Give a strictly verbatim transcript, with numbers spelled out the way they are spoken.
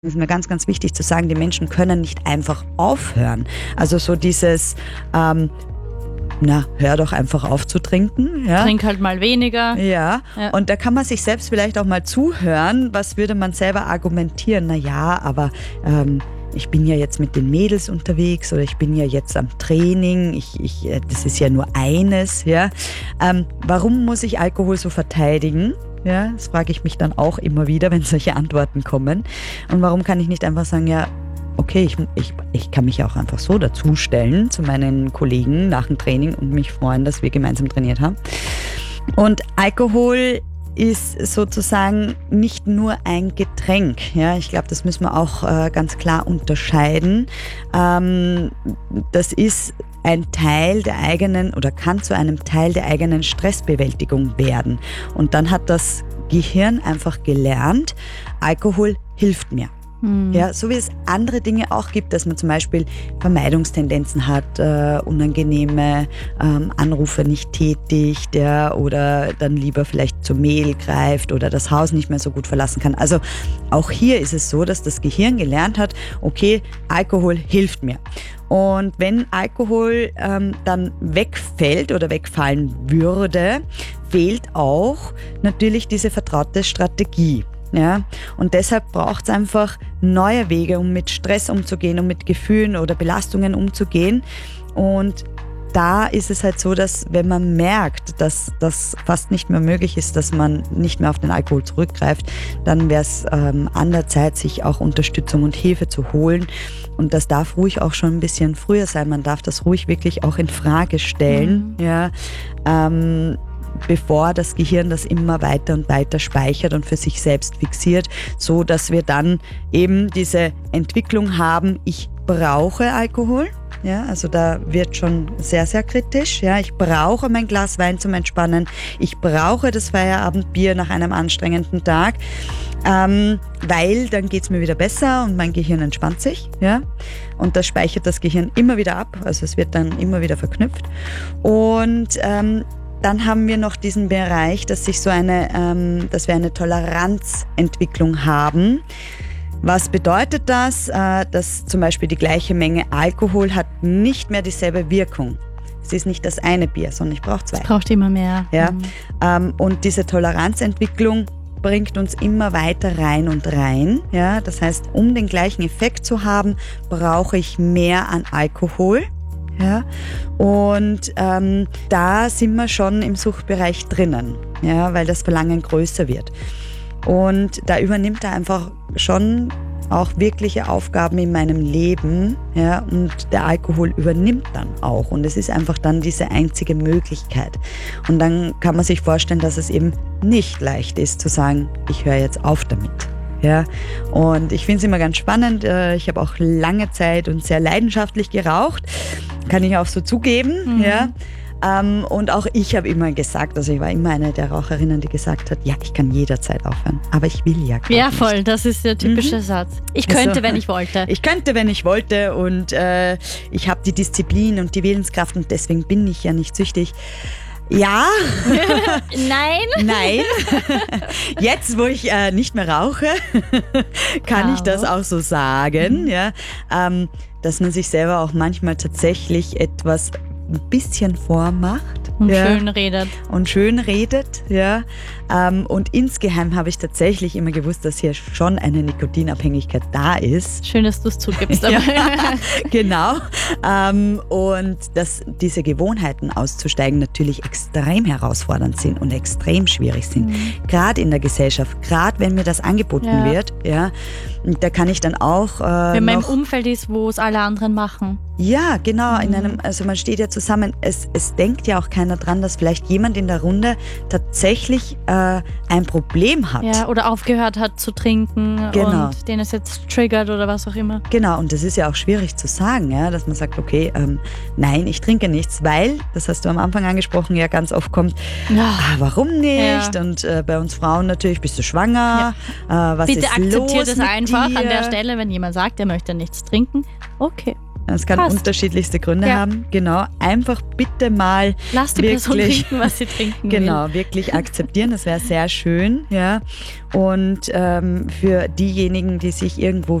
Das ist mir ganz, ganz wichtig zu sagen, die Menschen können nicht einfach aufhören. Also so dieses, ähm, na, hör doch einfach auf zu trinken. Ja? Trink halt mal weniger. Ja. Ja. Und da kann man sich selbst vielleicht auch mal zuhören. Was würde man selber argumentieren? Na ja, aber ähm, ich bin ja jetzt mit den Mädels unterwegs oder ich bin ja jetzt am Training. Ich, ich, das ist ja nur eines. Ja? Ähm, warum muss ich Alkohol so verteidigen? Ja, das frage ich mich dann auch immer wieder, wenn solche Antworten kommen. Und warum kann ich nicht einfach sagen, ja, okay, ich, ich, ich kann mich auch einfach so dazustellen zu meinen Kollegen nach dem Training und mich freuen, dass wir gemeinsam trainiert haben. Und Alkohol ist sozusagen nicht nur ein Getränk. Ja, ich glaube, das müssen wir auch äh, ganz klar unterscheiden. Ähm, das ist ein Teil der eigenen oder kann zu einem Teil der eigenen Stressbewältigung werden. Und dann hat das Gehirn einfach gelernt, Alkohol hilft mir. Mhm. Ja, so wie es andere Dinge auch gibt, dass man zum Beispiel Vermeidungstendenzen hat, äh, unangenehme ähm, Anrufe nicht tätigt, ja, oder dann lieber vielleicht zum Mehl greift oder das Haus nicht mehr so gut verlassen kann. Also auch hier ist es so, dass das Gehirn gelernt hat, okay, Alkohol hilft mir. Und wenn Alkohol ähm, dann wegfällt oder wegfallen würde, fehlt auch natürlich diese vertraute Strategie. Ja, und deshalb braucht es einfach neue Wege, um mit Stress umzugehen, um mit Gefühlen oder Belastungen umzugehen. Und da ist es halt so, dass wenn man merkt, dass das fast nicht mehr möglich ist, dass man nicht mehr auf den Alkohol zurückgreift, dann wäre es ähm, an der Zeit, sich auch Unterstützung und Hilfe zu holen. Und das darf ruhig auch schon ein bisschen früher sein. Man darf das ruhig wirklich auch in Frage stellen. Mhm. Ja, ähm, bevor das Gehirn das immer weiter und weiter speichert und für sich selbst fixiert, so dass wir dann eben diese Entwicklung haben, ich brauche Alkohol. Ja, also da wird schon sehr, sehr kritisch. Ja, ich brauche mein Glas Wein zum Entspannen. Ich brauche das Feierabendbier nach einem anstrengenden Tag, ähm, weil dann geht es mir wieder besser und mein Gehirn entspannt sich. Ja, und das speichert das Gehirn immer wieder ab. Also es wird dann immer wieder verknüpft. Und ähm, dann haben wir noch diesen Bereich, dass sich so eine, ähm, dass wir eine Toleranzentwicklung haben. Was bedeutet das? Äh, dass zum Beispiel die gleiche Menge Alkohol hat nicht mehr dieselbe Wirkung. Es ist nicht das eine Bier, sondern ich brauche zwei. Es braucht immer mehr. Ja? Mhm. Ähm, und diese Toleranzentwicklung bringt uns immer weiter rein und rein. Ja? Das heißt, um den gleichen Effekt zu haben, brauche ich mehr an Alkohol. Ja, und ähm, da sind wir schon im Suchtbereich drinnen, ja, weil das Verlangen größer wird. Und da übernimmt er einfach schon auch wirkliche Aufgaben in meinem Leben, ja, und der Alkohol übernimmt dann auch. Und es ist einfach dann diese einzige Möglichkeit. Und dann kann man sich vorstellen, dass es eben nicht leicht ist zu sagen, ich höre jetzt auf damit. Ja, und ich finde es immer ganz spannend. Ich habe auch lange Zeit und sehr leidenschaftlich geraucht, kann ich auch so zugeben. Mhm. Ja. Und auch ich habe immer gesagt, also ich war immer eine der Raucherinnen, die gesagt hat, ja, ich kann jederzeit aufhören, aber ich will ja gar Ja, nicht. voll, das ist der typische mhm. Satz. Ich könnte, also, wenn ich wollte. Ich könnte, wenn ich wollte und äh, ich habe die Disziplin und die Willenskraft und deswegen bin ich ja nicht süchtig. Ja. Nein. Nein. Jetzt, wo ich äh, nicht mehr rauche, kann wow. ich das auch so sagen, mhm. ja, ähm, dass man sich selber auch manchmal tatsächlich etwas ein bisschen vormacht. Und ja, schön redet. Und schön redet, ja. Ähm, und insgeheim habe ich tatsächlich immer gewusst, dass hier schon eine Nikotinabhängigkeit da ist. Schön, dass du es zugibst. Aber ja, genau. Ähm, und dass diese Gewohnheiten auszusteigen natürlich extrem herausfordernd sind und extrem schwierig sind. Mhm. Gerade in der Gesellschaft, gerade wenn mir das angeboten ja. wird, ja, da kann ich dann auch äh, wenn man im Umfeld ist, wo es alle anderen machen. Ja, genau. In einem, also man steht ja zusammen. Es, es denkt ja auch keiner dran, dass vielleicht jemand in der Runde tatsächlich äh, ein Problem hat. Ja, oder aufgehört hat zu trinken genau. und den es jetzt triggert oder was auch immer. Genau, und das ist ja auch schwierig zu sagen, ja, dass man sagt, okay, ähm, nein, ich trinke nichts, weil, das hast du am Anfang angesprochen, ja ganz oft kommt, ja. ah, warum nicht? Ja. Und äh, bei uns Frauen natürlich, bist du schwanger? Ja. Äh, was Bitte ist akzeptiert los es mit einfach dir? An der Stelle, wenn jemand sagt, er möchte nichts trinken. Okay. Es kann Passt. unterschiedlichste Gründe Ja. haben. Genau. Einfach bitte mal Lass die Person wirklich, trinken, was sie trinken will. genau, wirklich akzeptieren. Das wäre sehr schön. Ja. Und ähm, für diejenigen, die sich irgendwo